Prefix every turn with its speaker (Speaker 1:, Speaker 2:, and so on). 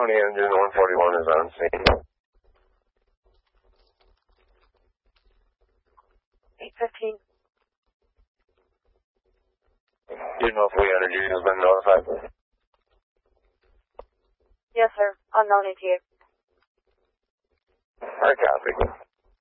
Speaker 1: Tony Engine 141 is on scene.
Speaker 2: 815.
Speaker 1: Do you know if we energy has been notified?
Speaker 2: Yes, sir. Unknown ETA.
Speaker 1: I copy.